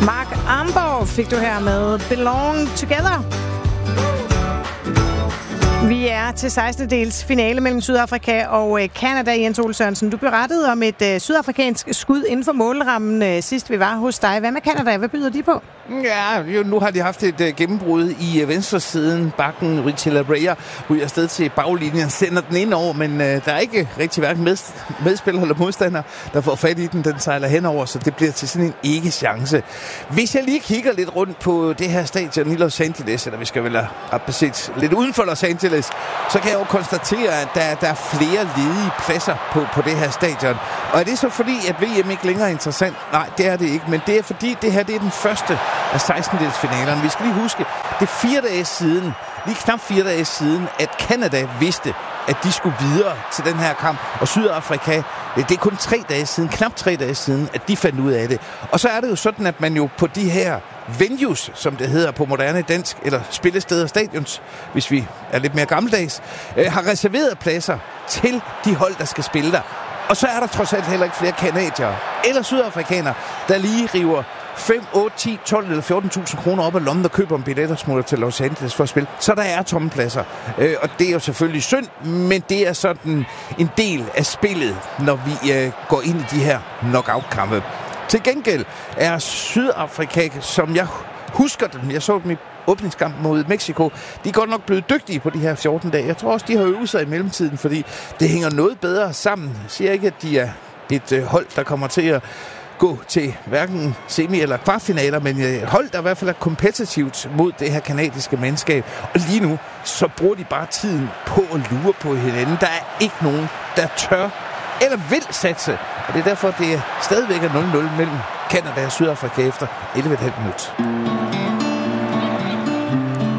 Mark Armborg fik du her med Belong Together. Vi er til 16. dels finale mellem Sydafrika og Canada. Jens Ole Sørensen, du berettede om et sydafrikansk skud inden for målrammen sidst vi var hos dig. Hvad med Canada? Hvad byder de på? Ja, nu har de haft et gennembrud i venstre siden. Bakken Richela Rea ryger afsted til baglinjen, sender den ind over, men der er ikke rigtig hverken medspiller eller modstander, der får fat i den. Den sejler henover, så det bliver til sådan en ikke-chance. Hvis jeg lige kigger lidt rundt på det her stadion i Los Angeles, eller vi skal vel have lidt uden for Los Angeles, så kan jeg jo konstatere, at der er flere ledige pladser på det her stadion. Og er det så fordi, at VM ikke længere er interessant? Nej, det er det ikke, men det er fordi, det her det er den første af 16-delsfinalerne. Vi skal lige huske, det er 4 dage siden, lige knap 4 dage siden, at Canada vidste, at de skulle videre til den her kamp. Og Sydafrika, det er kun 3 dage siden, knap 3 dage siden, at de fandt ud af det. Og så er det jo sådan, at man jo på de her venues, som det hedder på moderne dansk, eller spillesteder, stadions, hvis vi er lidt mere gammeldags, har reserveret pladser til de hold, der skal spille der. Og så er der trods alt heller ikke flere canadiere eller sydafrikanere, der lige river 5, 8, 10, 12 eller 14.000 kroner op af lommen og køber en billet og smutter til Los Angeles for at spille. Så der er tomme pladser. Og det er jo selvfølgelig synd, men det er sådan en del af spillet, når vi går ind i de her knockout-kampe. Til gengæld er Sydafrika, som jeg husker dem, jeg så dem i åbningskamp mod Mexico, de er godt nok blevet dygtige på de her 14 dage. Jeg tror også, de har øvet sig i mellemtiden, fordi det hænger noget bedre sammen. Jeg siger ikke, at de er et hold, der kommer til at gå til hverken semi- eller kvartfinaler, men et hold, der i hvert fald er kompetitivt mod det her kanadiske mandskab. Og lige nu, så bruger de bare tiden på at lure på hinanden. Der er ikke nogen, der tør eller vil satse. Og det er derfor, det stadigvæk er 0-0 mellem Canada og Sydafrika efter 11,5 minutter.